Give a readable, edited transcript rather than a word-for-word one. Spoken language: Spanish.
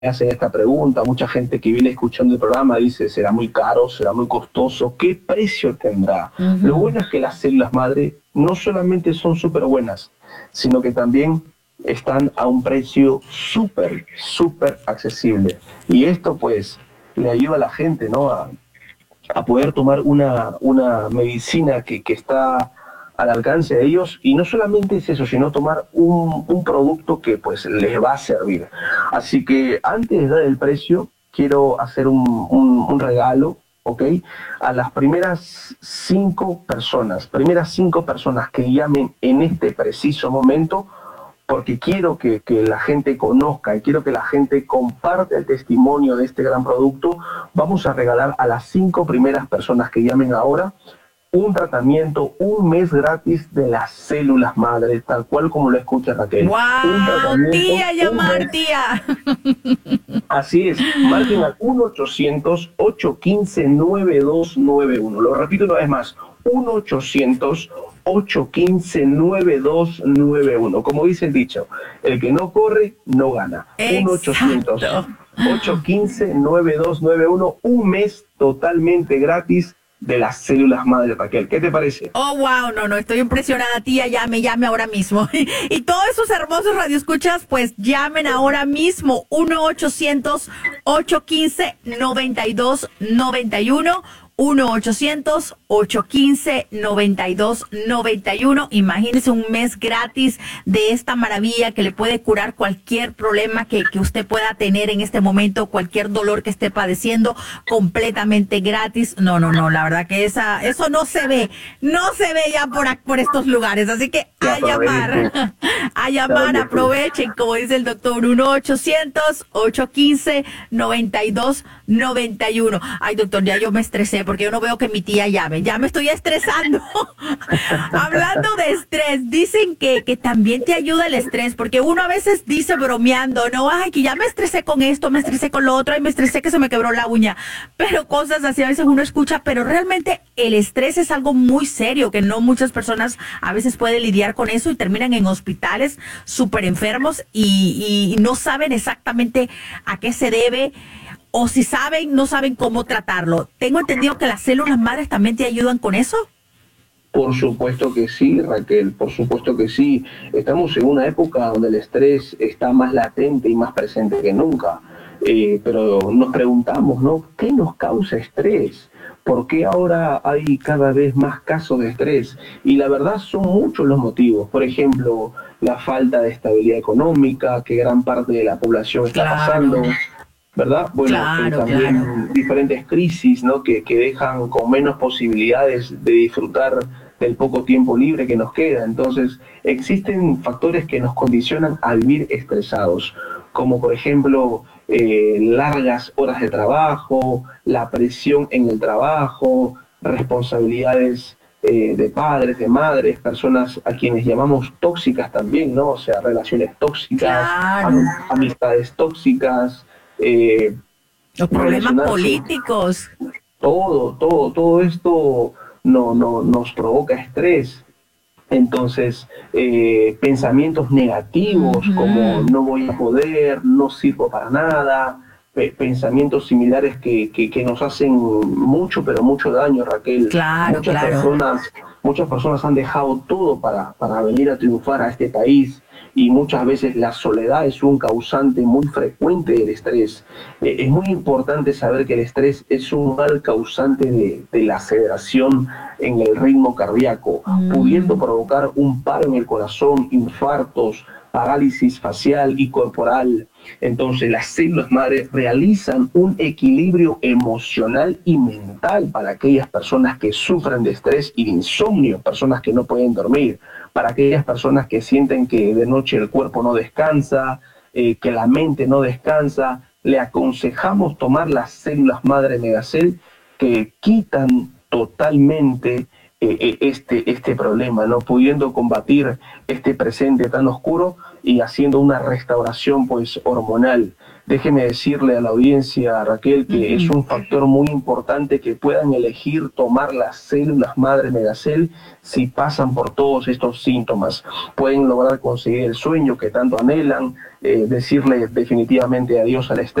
hacen esta pregunta, mucha gente que viene escuchando el programa dice, ¿será muy caro? ¿Será muy costoso? ¿Qué precio tendrá? Lo bueno es que las células madre no solamente son súper buenas, sino que también están a un precio súper accesible. Y esto pues le ayuda a la gente, ¿no? A poder tomar una medicina que está al alcance de ellos, y no solamente es eso, sino tomar un producto que pues les va a servir. Así que antes de dar el precio, quiero hacer un regalo, ¿ok? A las primeras cinco personas que llamen en este preciso momento, porque quiero que la gente conozca y quiero que la gente comparte el testimonio de este gran producto. Vamos a regalar a las 5 primeras personas que llamen ahora un tratamiento, un mes gratis de las células madre, tal cual como lo escucha Raquel. Un ¡Wow! tratamiento, Tía, un llamar, mes. tía. Así es, marquen al 1-800-815-9291. Lo repito una vez más, 1-800-815-9291. Como dice el dicho, el que no corre, no gana. Exacto. 1-800-815-9291, un mes totalmente gratis de las células madre, Raquel. ¿Qué te parece? Oh, wow, no, estoy impresionada, tía, llame ahora mismo. Y todos esos hermosos radioescuchas, pues llamen ahora mismo, 1-800-815-9291, 1-800-815-9291. Imagínese un mes gratis de esta maravilla que le puede curar cualquier problema que usted pueda tener en este momento, cualquier dolor que esté padeciendo, completamente gratis. No, la verdad que eso no se ve ya por estos lugares. Así que a llamar, aprovechen, como dice el doctor, 1-800-815-9291. Ay, doctor, ya yo me estresé porque yo no veo que mi tía llame. Ya me estoy estresando. Hablando de estrés, dicen que también te ayuda el estrés, porque uno a veces dice bromeando, no, ay, que ya me estresé con esto, me estresé con lo otro, ay, me estresé que se me quebró la uña. Pero cosas así a veces uno escucha, pero realmente el estrés es algo muy serio, que no muchas personas a veces pueden lidiar con eso y terminan en hospitales súper enfermos y no saben exactamente a qué se debe, o si saben, no saben cómo tratarlo. Tengo entendido que las células madres también te ayudan con eso. Por supuesto que sí, Raquel, por supuesto que sí. Estamos en una época donde el estrés está más latente y más presente que nunca. Pero nos preguntamos, ¿no? ¿Qué nos causa estrés? ¿Por qué ahora hay cada vez más casos de estrés? Y la verdad son muchos los motivos. Por ejemplo, la falta de estabilidad económica que gran parte de la población está pasando, Claro, ¿verdad? Bueno, claro. también diferentes crisis, ¿no? Que dejan con menos posibilidades de disfrutar del poco tiempo libre que nos queda. Entonces, existen factores que nos condicionan a vivir estresados, como por ejemplo largas horas de trabajo, la presión en el trabajo, responsabilidades de padres, de madres, personas a quienes llamamos tóxicas también, ¿no? O sea, relaciones tóxicas, Claro. amistades tóxicas, eh, Los problemas relacionarse, políticos. todo esto nos provoca estrés. Entonces, pensamientos negativos como Ujú. no voy a poder, no sirvo para nada, pensamientos similares que nos hacen mucho, pero mucho daño, Raquel. Muchas Claro. personas, muchas personas han dejado todo para venir a triunfar a este país, y muchas veces la soledad es un causante muy frecuente del estrés. Es muy importante saber que el estrés es un mal causante de la aceleración en el ritmo cardíaco, pudiendo Mm. provocar un paro en el corazón, infartos, parálisis facial y corporal. Entonces, las células madre realizan un equilibrio emocional y mental para aquellas personas que sufren de estrés y de insomnio, personas que no pueden dormir, para aquellas personas que sienten que de noche el cuerpo no descansa, que la mente no descansa. Le aconsejamos tomar las células madre Megacel, que quitan totalmente este problema, ¿no? Pudiendo combatir este presente tan oscuro y haciendo una restauración pues hormonal. Déjeme decirle a la audiencia, Raquel, que es un factor muy importante que puedan elegir tomar las células madre Megacel si pasan por todos estos síntomas. Pueden lograr conseguir el sueño que tanto anhelan, decirle definitivamente adiós al estrés.